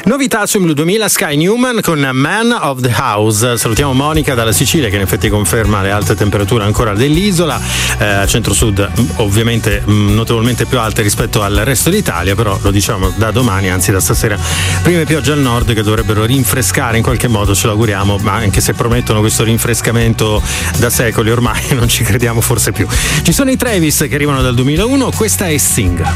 Novità su Blu 2000, Sky Newman con Man of the House. Salutiamo Monica dalla Sicilia, che in effetti conferma le alte temperature ancora dell'isola, centro-sud ovviamente notevolmente più alte rispetto al resto d'Italia, però lo diciamo da domani, anzi da stasera, prime piogge al nord che dovrebbero rinfrescare in qualche modo, ce l'auguriamo, ma anche se promettono questo rinfrescamento da secoli ormai non ci crediamo forse più. Ci sono i Travis che arrivano dal 2001, questa è Sing.